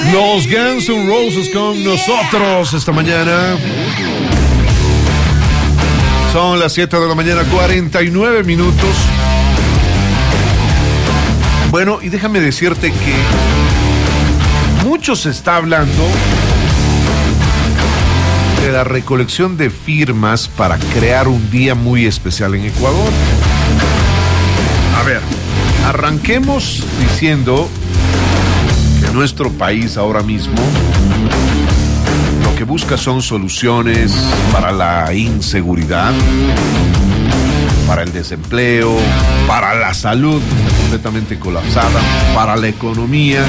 Los Guns N' Roses con nosotros esta mañana. Son las 7 de la mañana, 49 minutos. Bueno, y déjame decirte que mucho se está hablando de la recolección de firmas para crear un día muy especial en Ecuador. A ver, arranquemos diciendo que nuestro país ahora mismo lo que busca son soluciones para la inseguridad, para el desempleo, para la salud completamente colapsada, para la economía.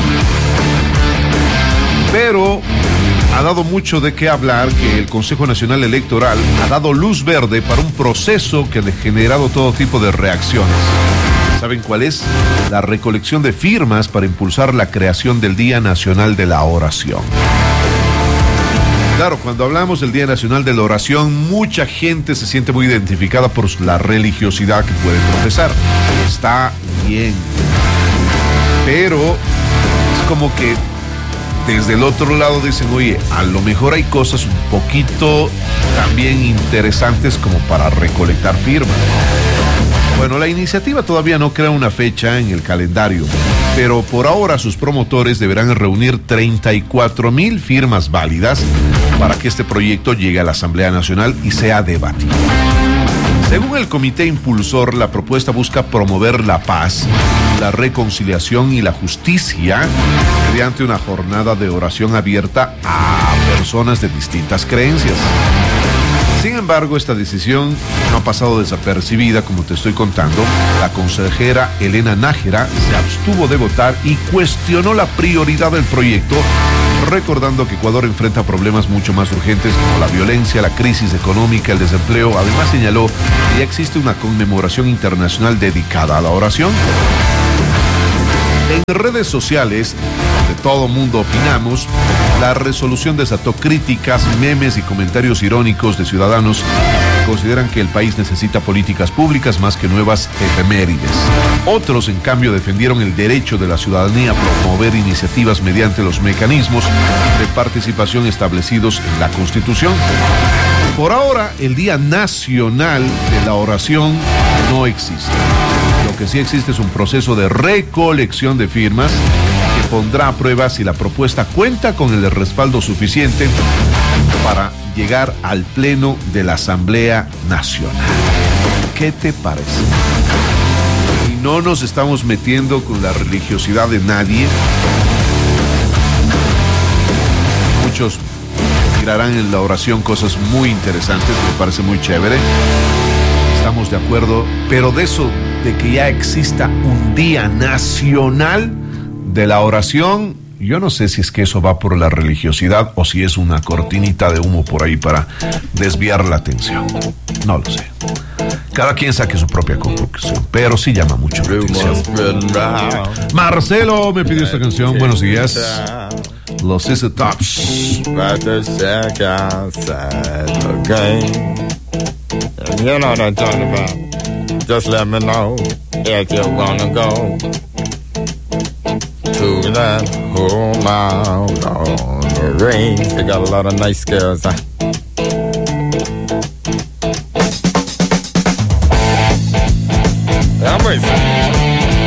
Pero ha dado mucho de qué hablar que el Consejo Nacional Electoral ha dado luz verde para un proceso que ha generado todo tipo de reacciones. ¿Saben cuál es? La recolección de firmas para impulsar la creación del Día Nacional de la Oración. Claro, cuando hablamos del Día Nacional de la Oración, mucha gente se siente muy identificada por la religiosidad que puede profesar. Está bien. Pero es como que desde el otro lado dicen, oye, a lo mejor hay cosas un poquito también interesantes como para recolectar firmas. Bueno, la iniciativa todavía no crea una fecha en el calendario, pero por ahora sus promotores deberán reunir 34,000 firmas válidas para que este proyecto llegue a la Asamblea Nacional y sea debatido. Según el comité impulsor, la propuesta busca promover la paz, la reconciliación y la justicia mediante una jornada de oración abierta a personas de distintas creencias. Sin embargo, esta decisión no ha pasado desapercibida, como te estoy contando. La consejera Elena Nájera se abstuvo de votar y cuestionó la prioridad del proyecto, recordando que Ecuador enfrenta problemas mucho más urgentes como la violencia, la crisis económica, el desempleo. Además, señaló que ya existe una conmemoración internacional dedicada a la oración. En redes sociales, donde todo mundo opinamos, la resolución desató críticas, memes y comentarios irónicos de ciudadanos que consideran que el país necesita políticas públicas más que nuevas efemérides. Otros, en cambio, defendieron el derecho de la ciudadanía a promover iniciativas mediante los mecanismos de participación establecidos en la Constitución. Por ahora, el Día Nacional de la Oración no existe. Lo que sí existe es un proceso de recolección de firmas que pondrá a prueba si la propuesta cuenta con el respaldo suficiente para llegar al pleno de la Asamblea Nacional. ¿Qué te parece? Y no nos estamos metiendo con la religiosidad de nadie. Muchos mirarán en la oración cosas muy interesantes, me parece muy chévere. Estamos de acuerdo, pero de eso, de que ya exista un Día Nacional de la Oración, yo no sé si es que eso va por la religiosidad o si es una cortinita de humo por ahí para desviar la atención. No lo sé. Cada quien saque su propia conclusión, pero sí llama mucho la atención. Marcelo me pidió esta canción. Buenos días. Los Easy Tops. You know what I'm talking about. Just let me know if you wanna go to that home out on the range. They got a lot of nice girls. I'm waiting.